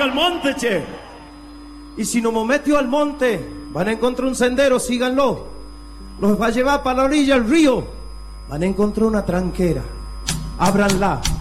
al monte, che. Y si nos metió al monte, van a encontrar un sendero, síganlo. Los va a llevar para la orilla del río. Van a encontrar una tranquera. Ábranla.